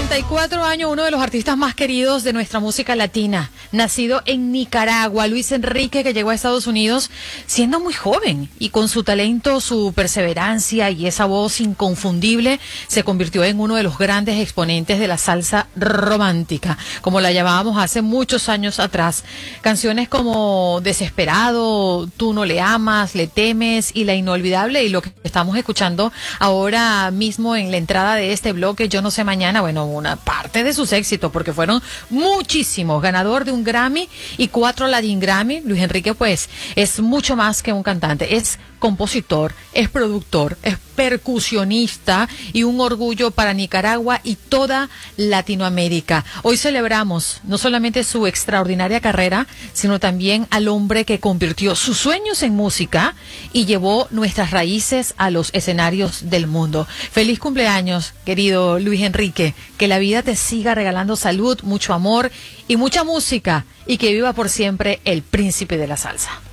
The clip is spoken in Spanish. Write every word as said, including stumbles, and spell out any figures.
cuarenta y cuatro años, uno de los artistas más queridos de nuestra música latina, nacido en Nicaragua, Luis Enrique, que llegó a Estados Unidos siendo muy joven y con su talento, su perseverancia y esa voz inconfundible se convirtió en uno de los grandes exponentes de la salsa romántica, como la llamábamos hace muchos años atrás. Canciones como Desesperado, Tú no le amas, Le temes y La inolvidable, y lo que estamos escuchando ahora mismo en la entrada de este bloque, Yo no sé mañana, bueno, una parte de sus éxitos, porque fueron muchísimos, ganador de un Grammy y cuatro Latin Grammy. Luis Enrique, pues, es mucho más que un cantante, es compositor, es productor, es percusionista y un orgullo para Nicaragua y toda Latinoamérica. Hoy celebramos no solamente su extraordinaria carrera, sino también al hombre que convirtió sus sueños en música y llevó nuestras raíces a los escenarios del mundo. Feliz cumpleaños, querido Luis Enrique, que la vida te siga regalando salud, mucho amor y mucha música, y que viva por siempre el príncipe de la salsa.